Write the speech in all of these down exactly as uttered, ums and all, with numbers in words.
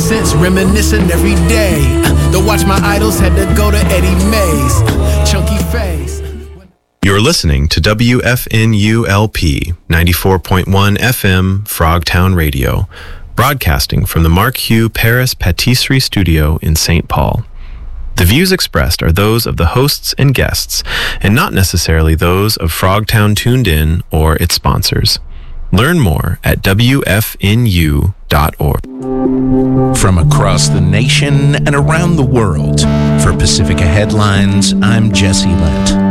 since, reminiscing every day. To watch my idols, had to go to Eddie Mays. Chunky face. You're listening to W F N U L P ninety-four point one F M Frogtown Radio, broadcasting from the Mark Hugh Paris Patisserie Studio in Saint Paul. The views expressed are those of the hosts and guests, and not necessarily those of Frogtown Tuned In or its sponsors. Learn more at W F N U dot org. From across the nation and around the world, for Pacifica Headlines, I'm Jesse Lent.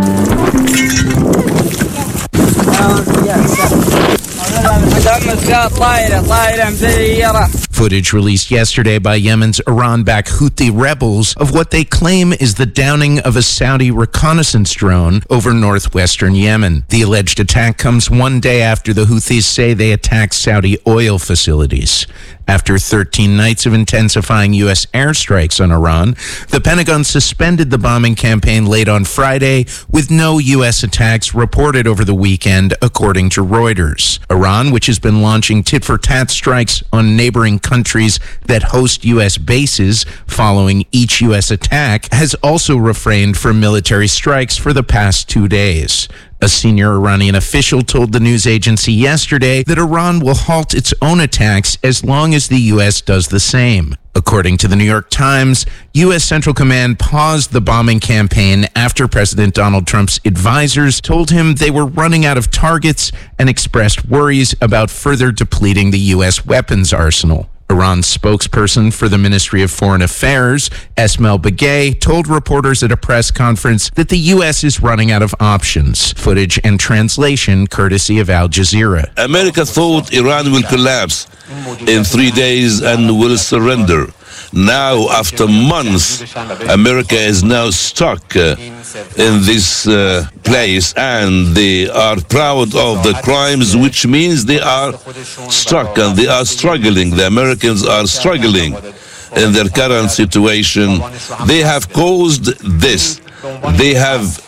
Footage released yesterday by Yemen's Iran-backed Houthi rebels of what they claim is the downing of a Saudi reconnaissance drone over northwestern Yemen. The alleged attack comes one day after the Houthis say they attacked Saudi oil facilities. After thirteen nights of intensifying U S airstrikes on Iran, the Pentagon suspended the bombing campaign late on Friday, with no U S attacks reported over the weekend, according to Reuters. Iran, which has been launching tit-for-tat strikes on neighboring countries that host U S bases following each U S attack, has also refrained from military strikes for the past two days. A senior Iranian official told the news agency yesterday that Iran will halt its own attacks as long as the U S does the same. According to the New York Times, U S Central Command paused the bombing campaign after President Donald Trump's advisors told him they were running out of targets and expressed worries about further depleting the U S weapons arsenal. Iran's spokesperson for the Ministry of Foreign Affairs, Esmail Begay, told reporters at a press conference that the U S is running out of options. Footage and translation courtesy of Al Jazeera. America thought Iran will collapse in three days and will surrender. Now, after months, America is now stuck uh, in this uh, place, and they are proud of the crimes, which means they are stuck and they are struggling. The Americans are struggling in their current situation. They have caused this. They have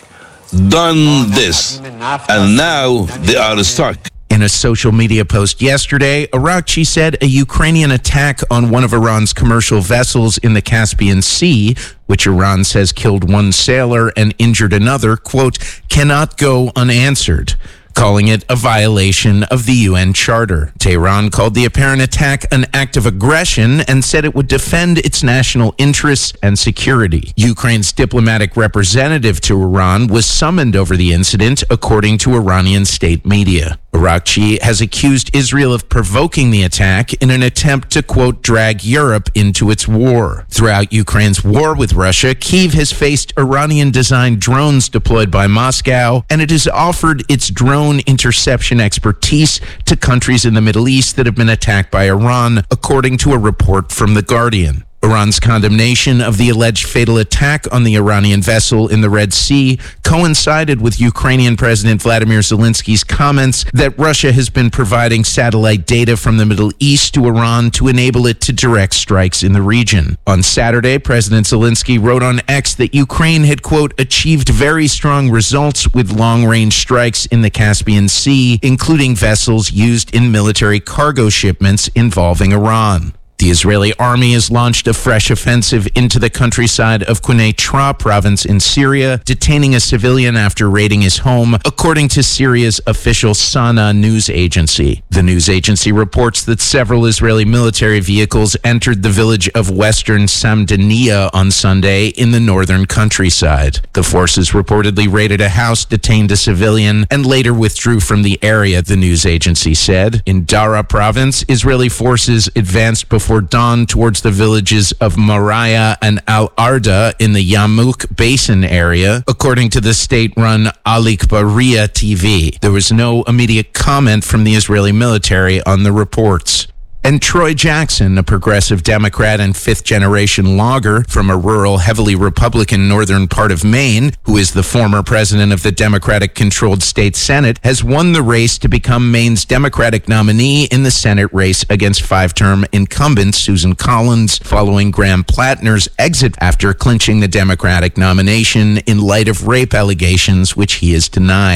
done this, and now they are stuck. In a social media post yesterday, Arakchi said a Ukrainian attack on one of Iran's commercial vessels in the Caspian Sea, which Iran says killed one sailor and injured another, quote, cannot go unanswered, calling it a violation of the U N Charter. Tehran called the apparent attack an act of aggression and said it would defend its national interests and security. Ukraine's diplomatic representative to Iran was summoned over the incident, according to Iranian state media. Arakchi has accused Israel of provoking the attack in an attempt to, quote, drag Europe into its war. Throughout Ukraine's war with Russia, Kyiv has faced Iranian-designed drones deployed by Moscow, and it has offered its drone interception expertise to countries in the Middle East that have been attacked by Iran, according to a report from The Guardian. Iran's condemnation of the alleged fatal attack on the Iranian vessel in the Red Sea coincided with Ukrainian President Vladimir Zelensky's comments that Russia has been providing satellite data from the Middle East to Iran to enable it to direct strikes in the region. On Saturday, President Zelensky wrote on X that Ukraine had, quote, achieved very strong results with long-range strikes in the Caspian Sea, including vessels used in military cargo shipments involving Iran. The Israeli army has launched a fresh offensive into the countryside of Quneitra province in Syria, detaining a civilian after raiding his home, according to Syria's official Sana news agency. The news agency reports that several Israeli military vehicles entered the village of western Samdaniya on Sunday in the northern countryside. The forces reportedly raided a house, detained a civilian, and later withdrew from the area, the news agency said. In Dara province, Israeli forces advanced before dawn towards the villages of Maraya and Al-Arda in the Yarmouk Basin area, according to the state-run Al-Ikhbariyya T V. There was no immediate comment from the Israeli military on the reports. And Troy Jackson, a progressive Democrat and fifth-generation logger from a rural, heavily Republican northern part of Maine, who is the former president of the Democratic-controlled state Senate, has won the race to become Maine's Democratic nominee in the Senate race against five-term incumbent Susan Collins, following Graham Plattner's exit after clinching the Democratic nomination in light of rape allegations, which he has denied.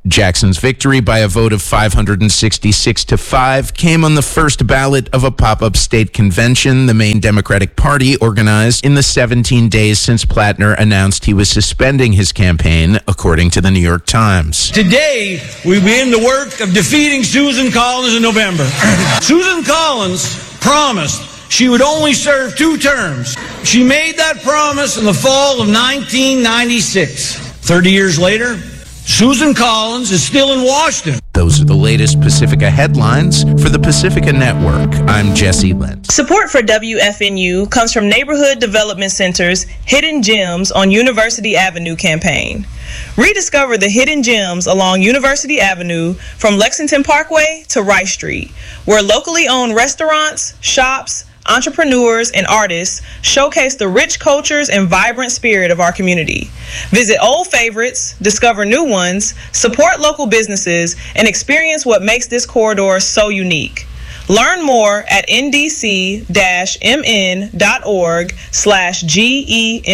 Jackson's victory by a vote of five hundred sixty-six to five came on the first ballot of a pop-up state convention the main Democratic Party organized in the seventeen days since Plattner announced he was suspending his campaign, according to the New York Times. Today, we begin the work of defeating Susan Collins in November. Susan Collins promised she would only serve two terms. She made that promise in the fall of nineteen ninety-six. thirty years later, Susan Collins is still in Washington. Those are the latest Pacifica headlines for the Pacifica Network. I'm Jesse Lentz. Support for W F N U comes from Neighborhood Development Center's Hidden Gems on University Avenue campaign. Rediscover the hidden gems along University Avenue from Lexington Parkway to Rice Street, where locally owned restaurants, shops, entrepreneurs, and artists showcase the rich cultures and vibrant spirit of our community. Visit old favorites, discover new ones, support local businesses, and experience what makes this corridor so unique. Learn more at ndc-mn.org slash G E M.